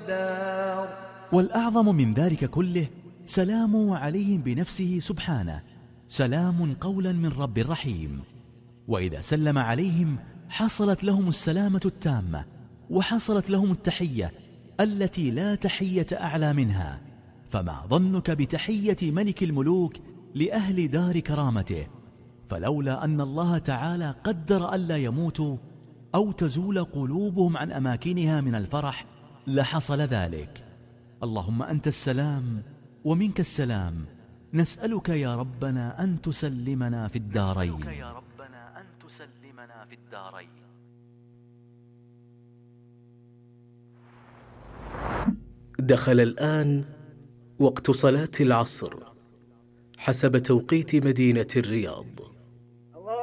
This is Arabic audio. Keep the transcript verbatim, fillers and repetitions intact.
الدار. والأعظم من ذلك كله سلام عليهم بنفسه سبحانه، سلام قولا من رب رحيم. وإذا سلم عليهم حصلت لهم السلامة التامة، وحصلت لهم التحية التي لا تحية أعلى منها. فما ظنك بتحية ملك الملوك لأهل دار كرامته؟ فلولا أن الله تعالى قدر ألا يموتوا أو تزول قلوبهم عن أماكنها من الفرح لحصل ذلك. اللهم أنت السلام ومنك السلام، نسألك يا ربنا أن تسلمنا في الدارين. نسألك يا ربنا أن تسلمنا في الدارين. دخل الآن وقت صلاة العصر حسب توقيت مدينة الرياض.